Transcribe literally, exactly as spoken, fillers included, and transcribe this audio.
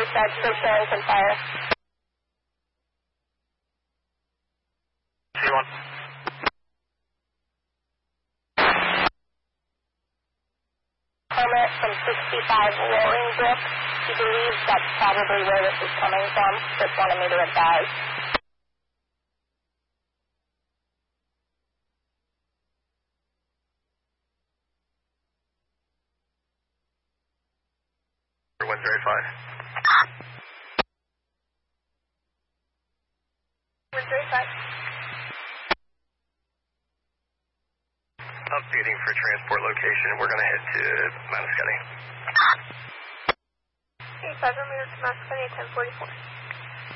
Dispatch, Chris Harrington Fire. C one. Permit from sixty-five Roaring Brook. He believes that's probably where this is coming from. Just wanted me to advise. one zero five. one zero five. Updating for transport location. We're going to head to Mount Scotty. eight five, I'm here to Mount Scotty at ten forty-four.